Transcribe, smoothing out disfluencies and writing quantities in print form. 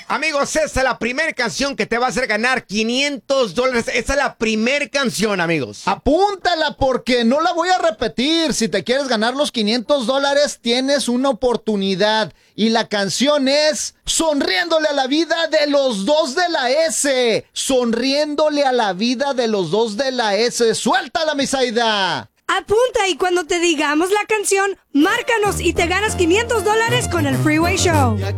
Amigos, esta es la primera canción que te va a hacer ganar $500. Esta es la primera canción, amigos. Apúntala porque no la voy a repetir. Si te quieres ganar los $500, tienes una oportunidad. Y la canción es Sonriéndole a la vida de los dos de la S. Sonriéndole a la vida de los dos de la S. Suéltala, Misaida. Apunta y cuando te digamos la canción, márcanos y te ganas $500 con el Freeway Show.